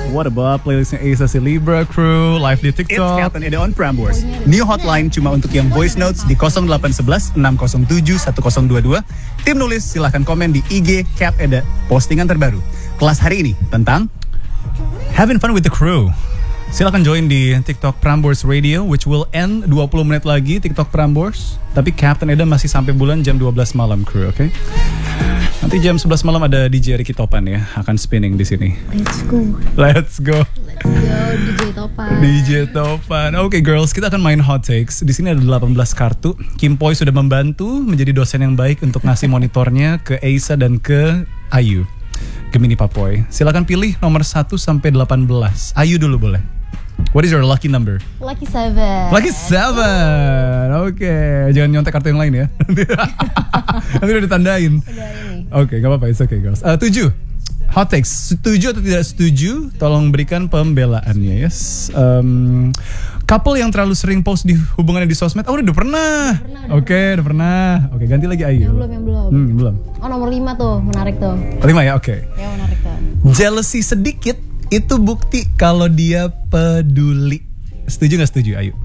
What about playlistnya Asa si Libra Crew live di TikTok? It's Captain Eda on Prambors. New hotline cuma untuk yang voice notes di 0811 607 1022. Tim nulis silahkan komen di IG Cap Eda. Postingan terbaru kelas hari ini tentang Having fun with the crew. Silahkan join di TikTok Prambors Radio, which will end 20 menit lagi TikTok Prambors. Tapi Captain Eda masih sampai bulan jam 12 malam crew, oke? Nanti jam 11 malam ada DJ Ricky Topan ya, akan spinning di sini. Let's go. Let's go. Let's go DJ Topan. DJ Topan. Oke girls, kita akan main hot takes. Di sini ada 18 kartu. Kim Poi sudah membantu menjadi dosen yang baik untuk ngasih monitornya ke Asa dan ke Ayu. Gemini Papoy. Silakan pilih nomor 1 sampai 18. Ayu dulu boleh. What is your lucky number? Lucky 7. Lucky 7. Oke, jangan nyontek kartu yang lain ya. Nanti udah ditandain. Udah ini. Oke, gak apa-apa, it's okay girls. 7. Hot takes, setuju atau tidak setuju? Tolong berikan pembelaannya, yes. Couple yang terlalu sering post di hubungannya di sosmed. Oh, udah pernah. Oke, udah pernah. Oke, ganti lagi Ayu. Yang belum. Belum. Oh, nomor 5 tuh, menarik tuh. 5 ya, oke. Ya, menarik tuh. Jealousy sedikit itu bukti kalau dia peduli. Setuju gak setuju, Ayu?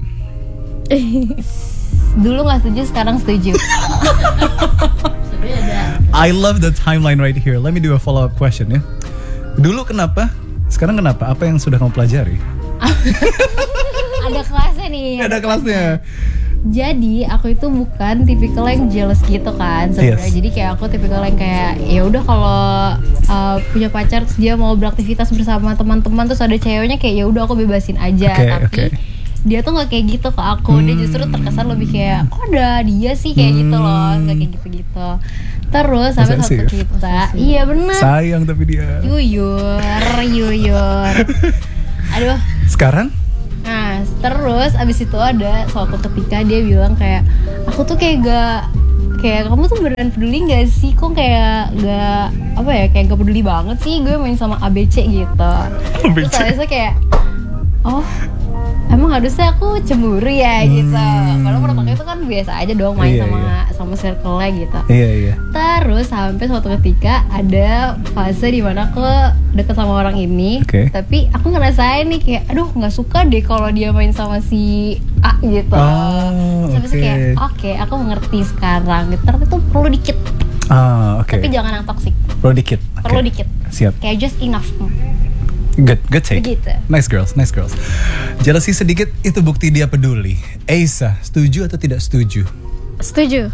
Dulu gak setuju, sekarang setuju. I love the timeline right here. Let me do a follow-up question ya. Dulu kenapa? Sekarang kenapa? Apa yang sudah kamu pelajari? Ada kelasnya nih. Ada kelasnya. Jadi aku itu bukan tipikal yang jealous gitu kan sebenarnya. Yes. Jadi kayak aku tipikal yang kayak ya udah kalau punya pacar terus dia mau beraktivitas bersama teman-teman terus ada ceweknya kayak ya udah aku bebasin aja. Tapi dia tuh nggak kayak gitu ke aku. Dia justru terkesan lebih kayak kok ada dia sih kayak gitu loh, nggak kayak gitu-gitu. Terus sampai satu cerita, iya benar. Sayang tapi dia. Yuyur. Aduh. Sekarang? Nah, terus abis itu ada suatu ketika dia bilang kayak aku tuh kayak kamu tuh beneran peduli gak sih? Kok kayak gak apa ya, kayak gak peduli banget sih gue main sama ABC gitu. Terus saya kayak oh emang harusnya aku cemburu ya gitu. Kalau menurut aku itu kan biasa aja dong main sama circle-nya gitu. Iya. Terus sampai suatu ketika ada fase di mana aku deket sama orang ini, tapi aku ngerasain nih kayak aduh nggak suka deh kalau dia main sama si A gitu. Terus kayak oke, aku mengerti sekarang gitu. Tapi itu perlu dikit. Tapi jangan yang toxic. Perlu dikit. Perlu dikit. Siap. Kayak just enough. Good take. Begitu. Nice girls. Jealousy sedikit itu bukti dia peduli. Asa, setuju atau tidak setuju? Setuju.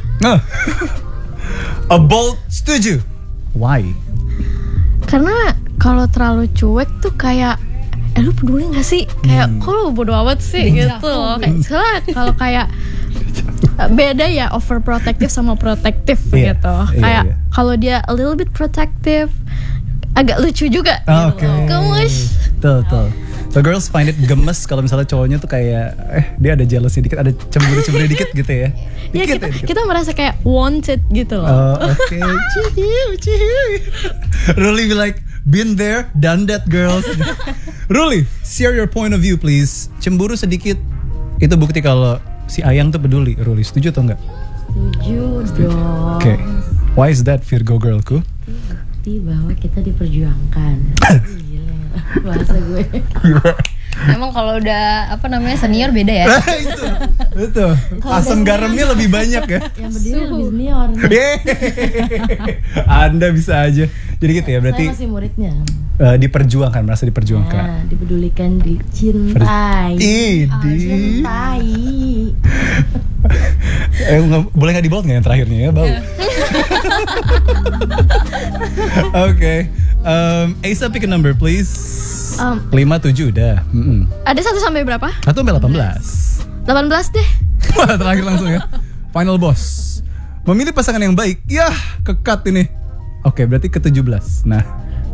A bold setuju. Why? Karena kalau terlalu cuek tuh kayak lu peduli gak sih? Kayak kok lu bodo amat sih gitu loh. Soalnya kalau kayak beda ya overprotective sama protective gitu. Kayak kalau dia a little bit protective agak lucu juga gitu. Gemes. Betul. So girls find it gemes kalau misalnya cowoknya tuh kayak dia ada jealousy dikit, ada cemburu dikit gitu ya. Ya kita merasa kayak wanted gitu loh. Oke. Cihiu. Ruli be like been there, done that girls. Ruli, share your point of view please. Cemburu sedikit itu bukti kalau si Ayang tuh peduli. Ruli, setuju atau enggak? Setuju dong. Oke. Why is that Virgo girlku? Bukti bahwa kita diperjuangkan. Gila, bahasa gue. Emang kalau udah apa namanya senior beda ya. Betul. Asam garamnya lebih banyak ya. Yang berdiri lebih senior. Anda bisa aja. Jadi gitu ya berarti. Saya masih muridnya. Diperjuangkan, merasa diperjuangkan. Nah, dipedulikan, dicintai. Cintai. Boleh nggak dibaut nggak yang terakhirnya ya, bau. Oke. Asa pick a number please. 5, 7 udah. Ada 1 sampai berapa? 1 sampai 18. 18 deh. Wah, terakhir langsung ya. Final boss. Memilih pasangan yang baik. Yah, kekat ini. Oke, berarti ke-17. Nah.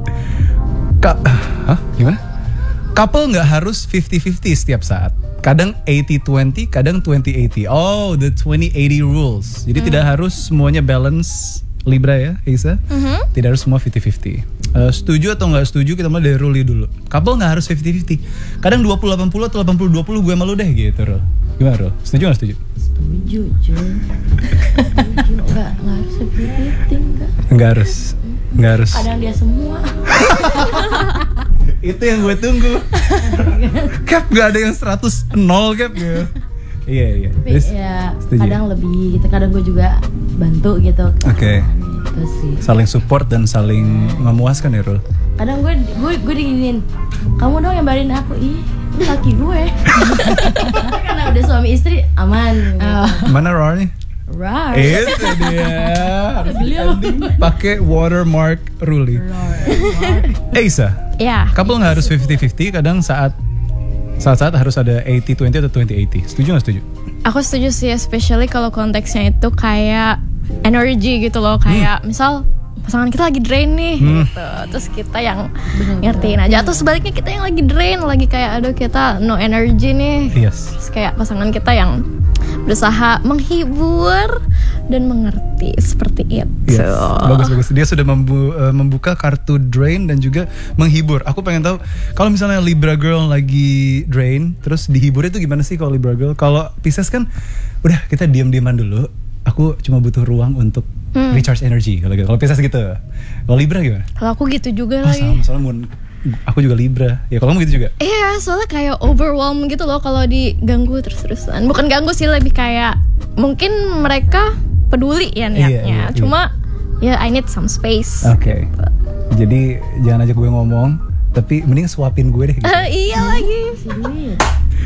Gimana? Couple nggak harus 50-50 setiap saat. Kadang 80-20, kadang 20-80. Oh, the 20-80 rules. Jadi tidak harus semuanya balance. Libra ya, Asa. Tidak harus semua 50-50. Setuju atau nggak setuju, kita mulai dari Ruli dulu. Couple nggak harus 50-50. Kadang 20-80 atau 80-20 gue malu deh gitu, Rul. Gimana, Rul? Setuju nggak setuju? Setuju, Jun. Nggak harus 50-50, Nggak harus. Kadang dia semua. Itu yang gue tunggu. Cap gak ada yang 100 0 Cap gitu. Iya. Tapi Terus, ya setuju. kadang lebih gitu, kadang gue juga bantu gitu. Oke. Itu sih. Saling support dan saling memuaskan ya Rul. Kadang gue diginin, kamu dong yang bayarin aku. Ih, itu laki gue. Karena udah suami istri aman. Mana Rar nih? Rar. Itu dia. Harus di-ending pakai watermark Ruli. Isa, Ya. couple nggak harus 50-50. Kadang saat harus ada 80-20 atau 20-80. Setuju nggak setuju? Aku setuju sih, especially kalau konteksnya itu kayak energy gitu loh, kayak misal pasangan kita lagi drain nih gitu, terus kita yang ngertiin aja, atau sebaliknya kita yang lagi drain, lagi kayak aduh kita no energy nih, Yes. terus kayak pasangan kita yang berusaha menghibur dan mengerti seperti itu. Yes. Bagus. Dia sudah membuka kartu drain dan juga menghibur. Aku pengen tahu kalau misalnya Libra girl lagi drain, terus dihibur itu gimana sih kalau Libra girl? Kalau Pisces kan udah kita diam-diaman dulu. Aku cuma butuh ruang untuk recharge energy kalau gitu. Kalau Pisces gitu. Kalau Libra gimana? Kalau aku gitu juga Oh, lagi. sama, soalnya aku juga Libra. Ya kalau kamu gitu juga. Iya, soalnya kayak overwhelm gitu loh kalau diganggu terus-terusan. Bukan ganggu sih, lebih kayak mungkin mereka peduli ya niatnya. Iya. Cuma ya I need some space. Oke. Jadi jangan ajak gue ngomong, tapi mending suapin gue deh. Gitu. Iya lagi. Si duit.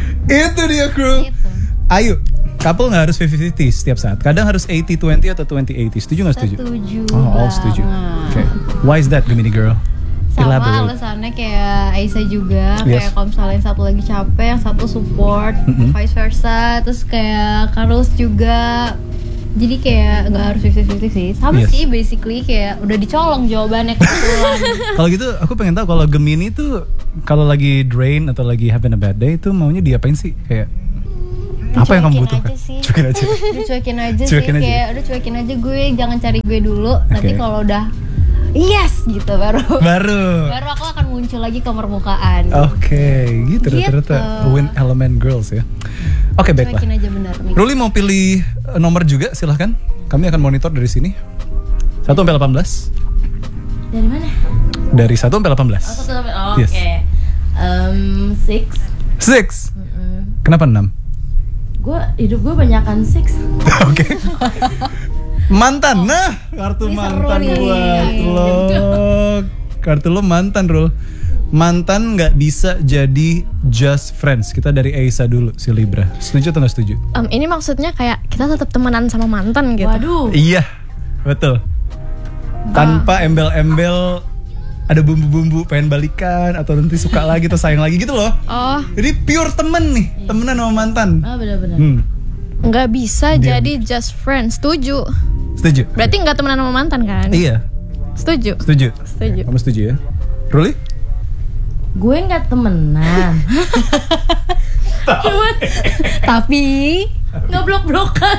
Itu dia kru. Ayo, couple nggak harus 50-50 setiap saat. Kadang harus 80-20 atau 20-80. Setuju nggak setuju? Setuju Oh, all setuju. Oke. Why is that, Gemini girl? Sama Elaborate. alasannya kayak Aisyah juga. Yes. Kayak kalau misalnya yang satu lagi capek, yang satu support, vice versa. Terus kayak Carlos juga. Jadi kayak nggak harus 50-50 sih. Sama Yes. sih basically kayak udah dicolong jawabannya kebetulan. Kalau gitu, aku pengen tahu kalau Gemini tuh kalau lagi drain atau lagi having a bad day itu maunya diapain sih? Kayak apa yang kamu Dicuekin butuhkan? aja sih. Cuekin aja. Udah cuekin aja Cuekin sih, aja. kayak udah cuekin aja gue, jangan cari gue dulu. Nanti Oke. kalau udah yes gitu baru Baru. aku akan muncul lagi ke permukaan. Oke, gitu Gitu. ternyata win element girls ya. Oke, baiklah. Cuekin aja benar. Ruli mau pilih nomor juga, silahkan. Kami akan monitor dari sini. 1 sampai 18. Dari mana? Dari 1 sampai 18. Oh, Yes. oke. 6. 6. Kenapa 6? Hidup gue banyakan 6. Oke. Mantan. Nah, kartu Ini seru mantan nih. buat lo. Kartu lo mantan, Rul. Mantan nggak bisa jadi just friends. Kita dari Aisyah dulu, si Libra. Setuju atau nggak setuju? Ini maksudnya kayak kita tetap temenan sama mantan gitu. Waduh. Iya, betul. Tanpa embel-embel ada bumbu-bumbu pengen balikan atau nanti suka lagi atau sayang lagi gitu loh. Oh, Jadi pure temen nih, temenan sama mantan. Ah, benar-benar. nggak bisa Diam. jadi just friends. Setuju. Setuju? Berarti nggak temenan sama mantan kan? Iya, Setuju. setuju. Setuju. Kamu setuju ya? Ruli? Gue nggak temenan. Cuman Tapi nggak blok-blokan.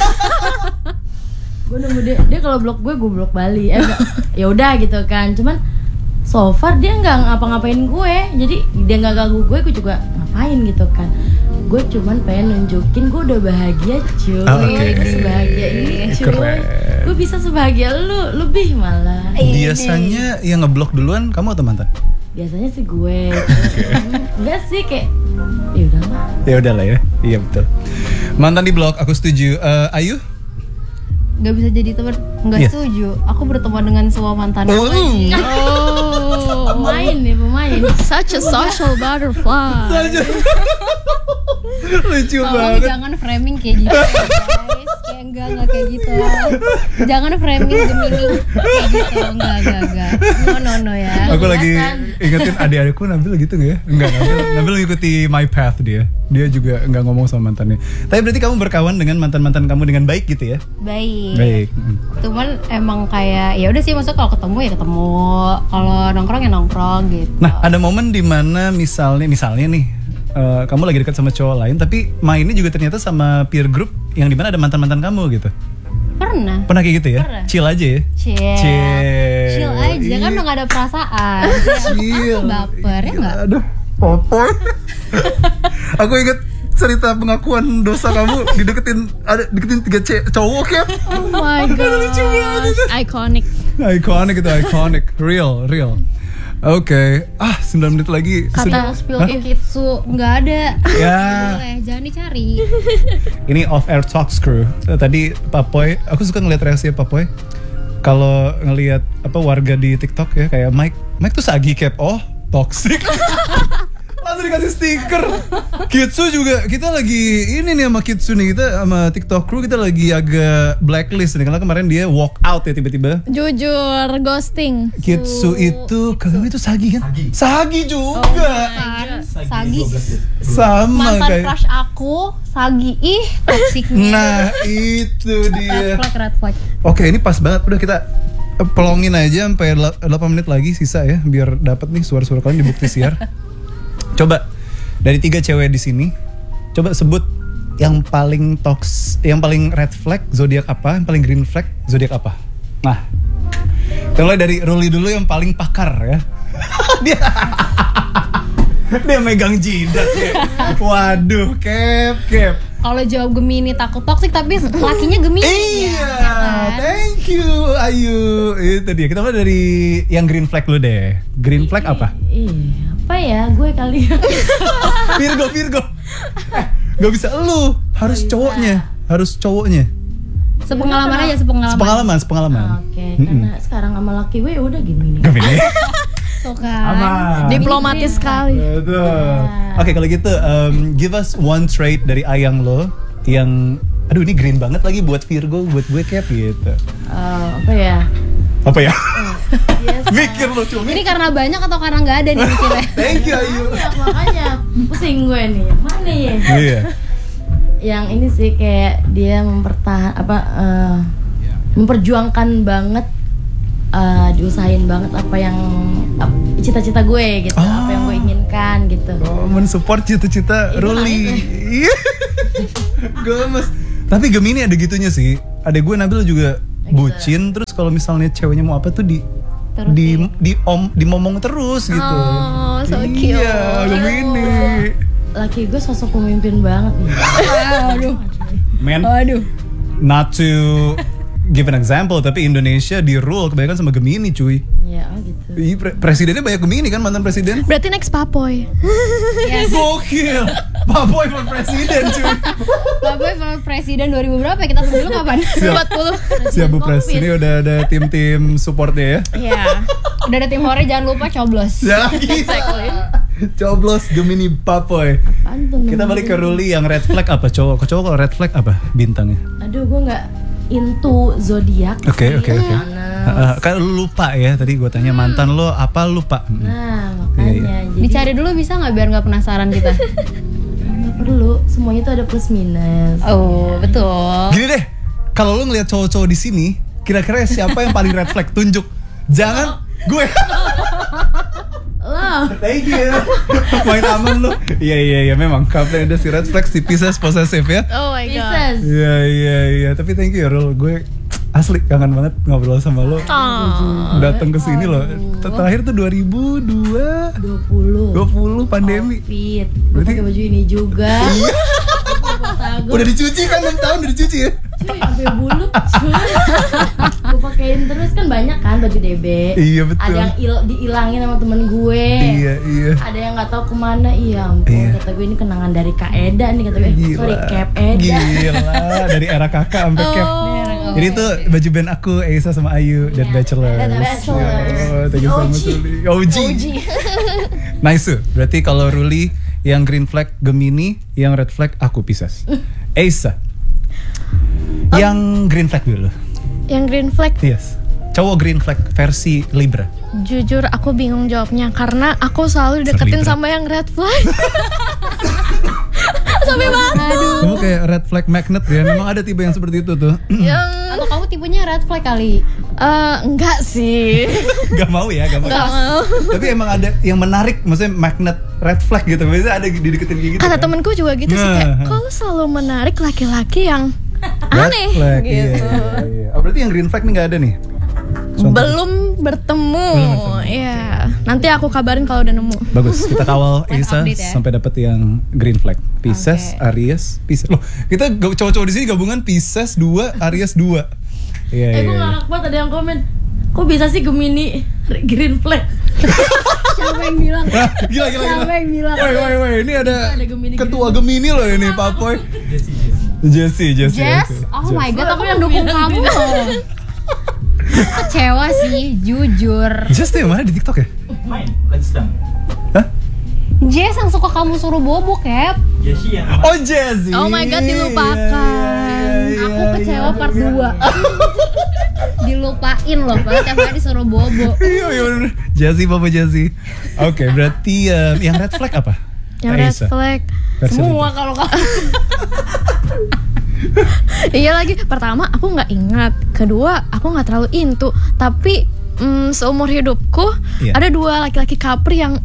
Gue nunggu dia kalau blok gue blok Bali. Ya udah gitu kan. Cuman so far dia nggak ngapa-ngapain gue. Jadi dia nggak ganggu gue juga ngapain gitu kan. Gue cuman pengen nunjukin gue udah bahagia cuy. Oke. Gue sebahagia ini cuy. Keren. Gue bisa sebahagia lu, lebih malah. Biasanya yang ngeblok duluan kamu atau mantan? Biasanya sih gue. Enggak sih kayak ya udah lah. Ya udahlah ya. Iya betul. Mantan di blok, aku setuju. Ayu? nggak bisa jadi teman, nggak Iya. setuju. Aku berteman dengan semua mantan aku. Oh, Pemain nih pemain. such a social butterfly. Lucu Tolong banget. jangan framing kayak gitu ya, guys. Kayak enggak kayak gitu. Jangan framing Gemini kayak gitu. Enggak. No ya. Aku lagi Kelihatan. ingetin adik-adikku Nabil gitu nggak ya? Enggak, Nabil ngikuti my path dia. Dia juga nggak ngomong sama mantannya. Tapi berarti kamu berkawan dengan mantan-mantan kamu dengan baik gitu ya? Baik. Baik. Cuman emang kayak ya udah sih, maksudnya kalau ketemu ya ketemu, kalau nongkrong ya nongkrong gitu. Nah, ada momen dimana misalnya nih, kamu lagi dekat sama cowok lain, tapi mainnya juga ternyata sama peer group yang dimana ada mantan-mantan kamu gitu. Pernah. Pernah kayak gitu ya? Pernah. Chill aja ya? Chill aja kan, udah gak ada perasaan. Chill. Baper ya nggak? Aduh, popoy. Aku inget cerita pengakuan dosa kamu deketin 3 cowok ya. Oh my god. Iconic. Iconic itu, iconic. Real. Oke. 9 menit lagi. Kata spill Kitsu nggak ada. Ya. Boleh, jangan dicari. Ini off air talks crew. Tadi Papoy, aku suka ngeliat reaksi Papoy. Kalau ngelihat warga di TikTok ya kayak Mike tuh sagi cap. Oh, toxic. Langsung dikasih stiker. Kitsu juga, kita lagi ini nih sama Kitsu nih, kita sama TikTok crew kita lagi agak blacklist nih karena kemarin dia walk out ya tiba-tiba. Jujur ghosting. Kitsu itu kagak itu sagi kan? Sagi juga. Sagi. Sama Mantan kayak. crush aku, Sagi. Ih, toksiknya. Nah, itu dia. Red flag. Oke, ini pas banget. Udah kita pelongin aja sampai 8 menit lagi sisa ya biar dapat nih suara-suara kalian di bukti siar. Coba dari 3 cewek di sini, coba sebut yang paling yang paling red flag zodiak apa, yang paling green flag zodiak apa. Nah, kita mulai dari Ruli dulu yang paling pakar ya. dia megang jidat ya. Waduh, Cap. Kalau jawab Gemini takut toksik tapi lakinya Gemini. Iya, thank you Ayu. Itu dia. Kita mulai dari yang green flag lu deh. Green flag apa? Apa ya, gue kali ya. Virgo. Gak bisa lu, harus cowoknya. Sepengalaman aja, sepengalaman. Sepengalaman. Oke, karena sekarang sama laki gue ya udah gini. Gemini. Tuh kan. Aman. Diplomatis sekali. Betul. Oke, kalau gitu give us one trait dari Ayang lo yang aduh ini green banget lagi buat Virgo, buat gue Cap gitu. Apa ya? Yes, Mikir lo cumi. Ini karena banyak atau karena nggak ada nih mikirnya? Thank you Ayu. Makanya pusing gue nih. Mana ya? Iya. Yang ini sih kayak dia memperjuangkan banget, diusahain banget apa yang cita-cita gue gitu, apa yang gue inginkan gitu. Oh, mensupport cita-cita Ruli. Iya. Gemes. Tapi Gemini ada gitunya sih. Adek gue Nabil juga bucin, terus kalau misalnya ceweknya mau apa tuh dimomong terus gitu. Oh, so cute. Iya, Gemini. Laki gue sosok pemimpin banget nih. Man, not to give an example, tapi Indonesia di rule kebanyakan sama Gemini cuy. Iya, gitu. Presidennya banyak Gemini kan, mantan presiden. Berarti next Papoy. Gokil. Pak Boy for presiden cuy. Pak Boy for presiden 2000 berapa ya? Kita dulu kapan? 40. Siap Bu Pres, ini udah ada tim-tim supportnya ya. Iya. Udah ada tim hore, jangan lupa coblos. Ya, coblos Gemini Papoy. Kita balik ke Ruli yang red flag apa? Cowok kalau red flag apa bintangnya? Aduh, gue nggak into zodiak. Oke. Kan lu lupa ya tadi gue tanya mantan lo apa lupa? Nah, makanya. Jadi, Dicari dulu bisa nggak biar nggak penasaran kita? nggak perlu. Semuanya itu ada plus minus. Oh, betul. Gini deh, kalau lu ngelihat cowok-cowok di sini, kira-kira siapa yang paling red flag? Tunjuk. Jangan gue. Lo. Thank you. Main aman lu. Iya memang. Kapten ada si red flag, si Pisces possessive ya. Oh my god. Pisces. Iya. Tapi thank you ya Rul. Gue asli kangen banget ngobrol sama lo. Datang ke sini lo. Terakhir tuh 2020 pandemi. Fit. Gue pakai baju ini juga. Udah dicuci kan 6 tahun udah dicuci ya. Cuy, sampai bulu. Gue pakein terus kan banyak kan baju DB. Iya betul. Ada yang dihilangin sama temen gue. Iya. Ada yang nggak tahu kemana. Iya ampun. Iya. Kata gue ini kenangan dari Kak Eda nih, kata gue. Gila. Sorry, Cap Eda. Gila, dari era kakak sampai cap. Jadi tuh baju band aku Aisa sama Ayu, Dead Bachelor. Dead Bachelors. Oh, thank you so much Ruli. OG. Nice tuh. Berarti kalau Ruli yang green flag Gemini, yang red flag aku Pisces. Aisa. Yang green flag dulu. Yang green flag, Yes. Cowok green flag versi Libra. jujur aku bingung jawabnya karena aku selalu deketin Libra. sama yang red flag. Sampai banget. Kamu kayak red flag magnet ya. Memang ada tipe yang seperti itu tuh. Yang Atau kamu tipenya red flag kali? enggak sih. Gak mau ya, gak mau. Enggak mau. Tapi emang ada yang menarik, maksudnya magnet red flag gitu. Biasanya ada dideketin kayak gitu. Kata kan? temenku juga gitu sih, kayak kau selalu menarik laki-laki yang Red aneh flag, gitu. Iya. Oh, berarti yang green flag nih nggak ada nih? Contoh. Belum bertemu. Iya. Nanti aku kabarin kalau udah nemu. Bagus, kita kawal Let's Aisa update ya. sampai dapet yang green flag. Pisces, Oke. Aries, Pisces. Loh, kita cowok-cowok di sini gabungan Pisces 2, Aries 2. Iya. Gue ngakak banget ada yang komen, kok bisa sih Gemini green flag? Siapa yang bilang? Gila. Siapa yang bilang? Woi, ini ada Ada Gemini ketua Gemini loh ini, Pak Poy. Jesse. Jess, oke. oh my Jess. god, aku mendukung kamu loh. Kecewa sih, jujur. Jess tuh yang mana di TikTok ya? Main, lagi sedang. Hah? Jess yang suka kamu suruh bobo, Cap. Jessie yang Oh, Jessie. Oh my god, dilupakan. Aku kecewa part 2. Dilupain loh, padahal tiap hari disuruh bobo. Iya bener. Jessie, Papa Jessie. Oke, berarti yang red flag apa? Yang red Aisyah. flag. Versi Semua Lita. kalau kamu. Iya lagi, pertama aku nggak ingat, kedua aku nggak terlalu into, tapi seumur hidupku Iya. ada 2 laki-laki kapri yang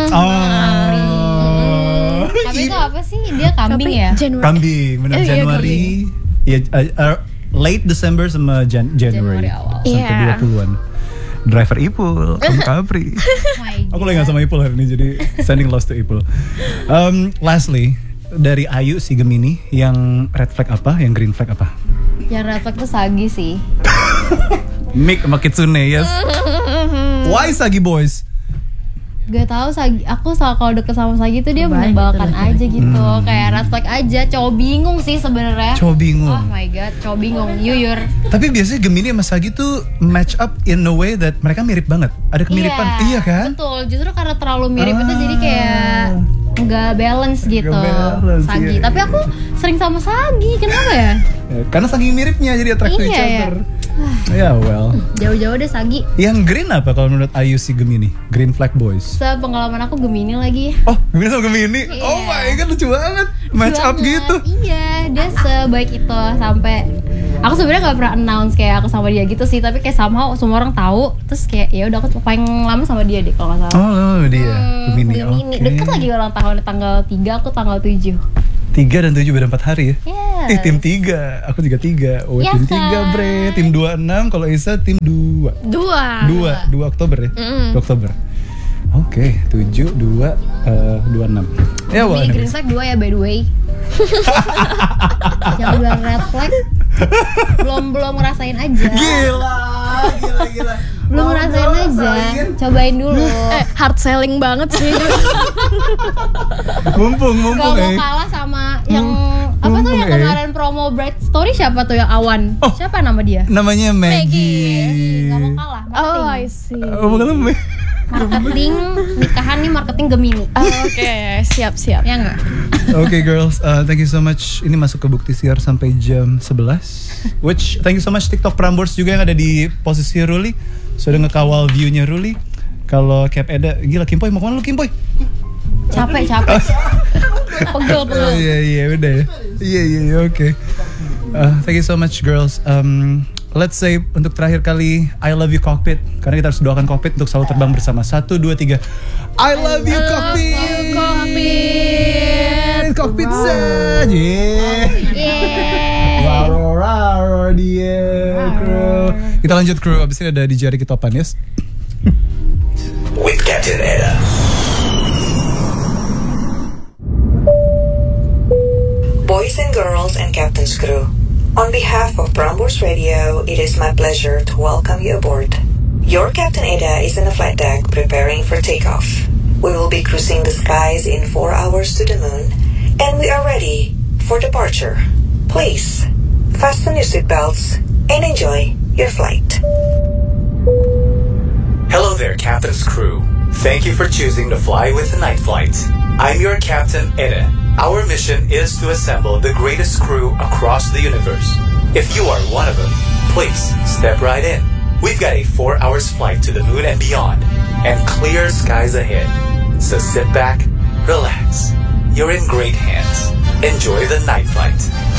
Tapi itu apa sih? Dia kambing ya? Januari. Kambing, benar Iya, Januari. Ya, late December sama January. Januari awal. Sampai Iya. 20-an. Driver Ipul, kamu Capri. Oh my Aku lagi gak sama Ipul hari ini, jadi sending lost to Ipul. Lastly, dari Ayu si Gemini, yang red flag apa, yang green flag apa? Yang red flag tuh Sagi sih. Mick sama Kitsune, yes. Why Sagi boys? Gak tahu Sagi, aku kalau deket sama Sagi tuh dia Baik menyebalkan gitu, aja gitu, kayak red flag aja. Cowok bingung sih sebenarnya. Cowok bingung. Oh my god, cowok bingung. Yuyur. Tapi biasanya Gemini sama Sagi tuh match up in a way that mereka mirip banget. Ada kemiripan, iya kan? Betul, justru karena terlalu mirip itu jadi kayak nggak balance gitu. Nggak balance, Sagi. iya. Tapi aku sering sama Sagi, kenapa ya? Karena saking miripnya jadi attract to each Iya, ya. other. Ya well. Jauh-jauh deh Sagi. Yang green apa kalau menurut Ayu si Gemini? Green flag boys. Sepengalaman aku Gemini lagi. Oh, Gemini sama Gemini. Iya. Oh my god, lucu banget. Match up Banget. gitu. Iya, dia sebaik itu sampai aku sebenarnya nggak pernah announce kayak aku sama dia gitu sih, tapi kayak somehow semua orang tahu, terus kayak ya udah aku paling lama sama dia deh kalau nggak salah. Oh, dia. Gemini. Gemini. Oke. Deket lagi ulang tahun tanggal 3, aku tanggal 7. 3 dan 7 beda 4 hari ya. Yes. Tim 3, aku juga 3. Oh, Ya tim kan? 3 bre. Tim 26, kalau Isa tim 2. 2 Oktober ya? 2 Oktober. Oke, 7, 2, 26. Ya, wah. Gemini green flag 2 ya by the way. Yang bilang red flag belum ngerasain aja. Gila. Belum ngerasain aja. Cobain dulu. Hard selling banget sih. Mumpung Gak mau eh. kalah sama yang apa tuh yang mumpung, kemarin promo Bright Story, siapa tuh yang Awan? Oh. Siapa nama dia? Namanya Maggie. Gak mau kalah. Oh, Marketing. I see. Oh, bukan Maggie. Marketing nikahan nih, marketing Gemini. Oke, siap-siap. Ya nggak? Oke girls, thank you so much. Ini masuk ke bukti siar sampai jam 11. Which thank you so much TikTok Prambors juga yang ada di posisi Ruli. Sudah ngekawal view-nya Ruli. Kalau Cap Eda, gila Kimpoy mau kemana lu Kimpoy? Capek. Pegel. Iya udah ya. Iya oke. Thank you so much girls. Let's say untuk terakhir kali I love you cockpit, karena kita harus doakan cockpit untuk selalu terbang bersama. 1, 2, 3. I love you cockpit. Cockpit saja. Yeah. Rawr dia crew. Kita lanjut crew, abis ini ada di jari kitopan, yes. With Captain Eda. Boys and girls and Captain's crew, on behalf of Prambors Radio, it is my pleasure to welcome you aboard. Your Captain Eda is on the flight deck preparing for takeoff. We will be cruising the skies in 4 hours to the moon, and we are ready for departure. Please, fasten your seatbelts and enjoy your flight. Hello there, Captain's crew. Thank you for choosing to fly with the night flight. I'm your Captain Eda. Our mission is to assemble the greatest crew across the universe. If you are one of them, please step right in. We've got a 4 hours flight to the moon and beyond, and clear skies ahead. So sit back, relax. You're in great hands. Enjoy the night flight.